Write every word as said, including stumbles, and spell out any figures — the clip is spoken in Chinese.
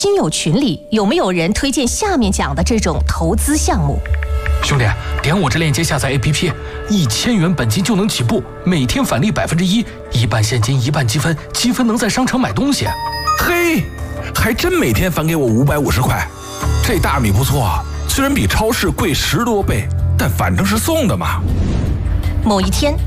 亲友群里有没有人推荐下面讲的这种投资项目？ 兄弟，点我这链接下载 A P P， 一千元本金就能起步，每天返利百分之一，一半现金一半积分，积分能在商场买东西。 嘿，还真每天返给我五百五十块，这大米不错啊，虽然比超市贵十多倍，但反正是送的嘛。 某一天，